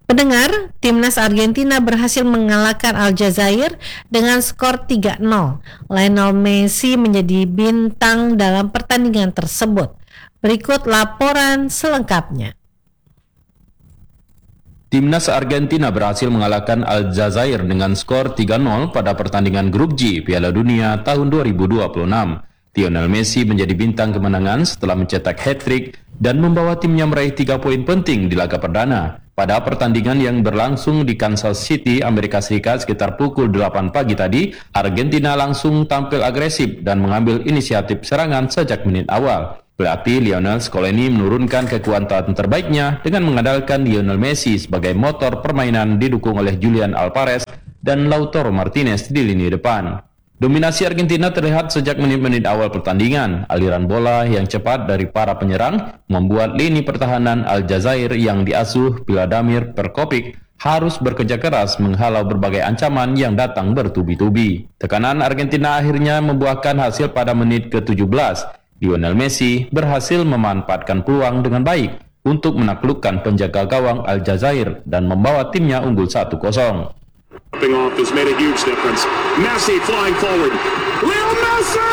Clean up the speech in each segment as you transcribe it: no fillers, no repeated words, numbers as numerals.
Pendengar, timnas Argentina berhasil mengalahkan Aljazair dengan skor 3-0. Lionel Messi menjadi bintang dalam pertandingan tersebut. Berikut laporan selengkapnya. Timnas Argentina berhasil mengalahkan Aljazair dengan skor 3-0 pada pertandingan Grup G Piala Dunia tahun 2026. Lionel Messi menjadi bintang kemenangan setelah mencetak hat-trick dan membawa timnya meraih 3 poin penting di laga perdana. Pada pertandingan yang berlangsung di Kansas City, Amerika Serikat sekitar pukul 8 pagi tadi, Argentina langsung tampil agresif dan mengambil inisiatif serangan sejak menit awal. Pelatih Lionel Scaloni menurunkan kekuatan terbaiknya dengan mengandalkan Lionel Messi sebagai motor permainan didukung oleh Julian Alvarez dan Lautaro Martinez di lini depan. Dominasi Argentina terlihat sejak menit-menit awal pertandingan. Aliran bola yang cepat dari para penyerang membuat lini pertahanan Aljazair yang diasuh Vladimir Perkovic harus bekerja keras menghalau berbagai ancaman yang datang bertubi-tubi. Tekanan Argentina akhirnya membuahkan hasil pada menit ke-17. Lionel Messi berhasil memanfaatkan peluang dengan baik untuk menaklukkan penjaga gawang Aljazair dan membawa timnya unggul 1-0. Off has made a huge difference. Messi flying forward. Lionel Messi!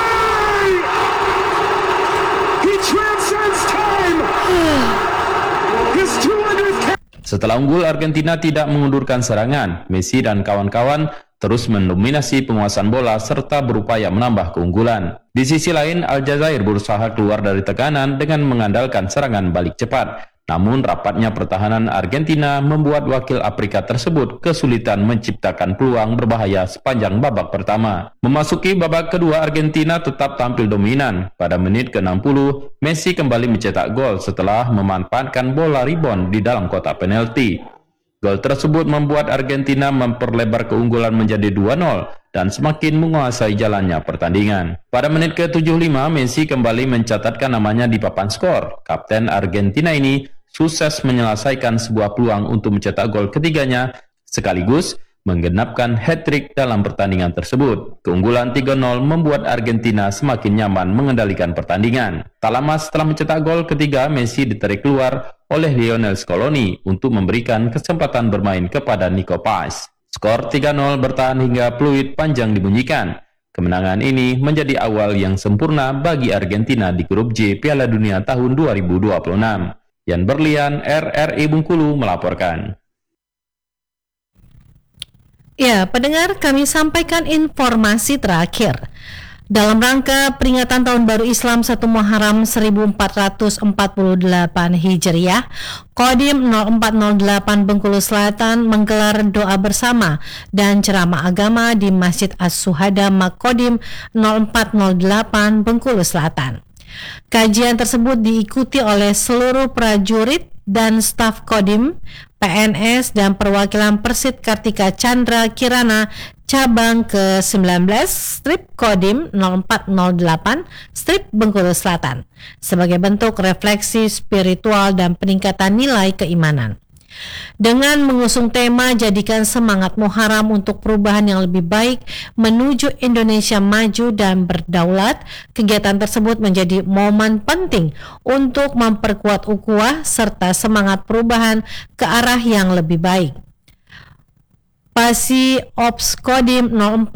He transcends time. His 200th. Setelah unggul, Argentina tidak mengundurkan serangan. Messi dan kawan-kawan terus mendominasi penguasaan bola serta berupaya menambah keunggulan. Di sisi lain, Aljazair berusaha keluar dari tekanan dengan mengandalkan serangan balik cepat. Namun rapatnya pertahanan Argentina membuat wakil Afrika tersebut kesulitan menciptakan peluang berbahaya sepanjang babak pertama. Memasuki babak kedua, Argentina tetap tampil dominan. Pada menit ke-60, Messi kembali mencetak gol setelah memanfaatkan bola rebound di dalam kotak penalti. Gol tersebut membuat Argentina memperlebar keunggulan menjadi 2-0 dan semakin menguasai jalannya pertandingan. Pada menit ke-75, Messi kembali mencatatkan namanya di papan skor. Kapten Argentina ini sukses menyelesaikan sebuah peluang untuk mencetak gol ketiganya sekaligus menggenapkan hat-trick dalam pertandingan tersebut. Keunggulan 3-0 membuat Argentina semakin nyaman mengendalikan pertandingan. Tak lama setelah mencetak gol ketiga, Messi ditarik keluar oleh Lionel Scaloni untuk memberikan kesempatan bermain kepada Nico Paz. Skor 3-0 bertahan hingga peluit panjang dibunyikan. Kemenangan ini menjadi awal yang sempurna bagi Argentina di Grup J Piala Dunia tahun 2026. Yan Berlian, RRI Bengkulu melaporkan. Ya, pendengar, kami sampaikan informasi terakhir. Dalam rangka peringatan Tahun Baru Islam 1 Muharram 1448 Hijriah, Kodim 0408 Bengkulu Selatan menggelar doa bersama dan ceramah agama di Masjid As-Suhada Makodim 0408 Bengkulu Selatan. Kajian tersebut diikuti oleh seluruh prajurit dan staf Kodim, PNS, dan perwakilan Persit Kartika Chandra Kirana cabang ke-19 strip Kodim 0408 strip Bengkulu Selatan sebagai bentuk refleksi spiritual dan peningkatan nilai keimanan. Dengan mengusung tema Jadikan Semangat Muharram untuk Perubahan yang Lebih Baik menuju Indonesia Maju dan Berdaulat, kegiatan tersebut menjadi momen penting untuk memperkuat ukhuwah serta semangat perubahan ke arah yang lebih baik. Pasi Ops Kodim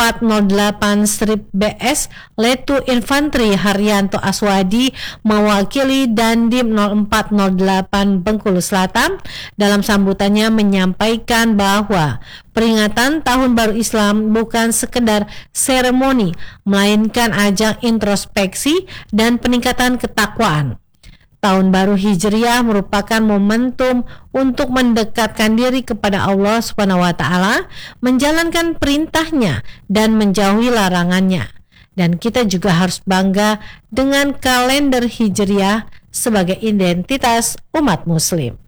0408-BS Letu Infantri Haryanto Aswadi mewakili Dandim 0408 Bengkulu Selatan dalam sambutannya menyampaikan bahwa peringatan Tahun Baru Islam bukan sekedar seremoni, melainkan ajang introspeksi dan peningkatan ketakwaan. Tahun Baru Hijriah merupakan momentum untuk mendekatkan diri kepada Allah Subhanahu wa Ta'ala, menjalankan perintahnya dan menjauhi larangannya. Dan kita juga harus bangga dengan kalender Hijriah sebagai identitas umat Muslim.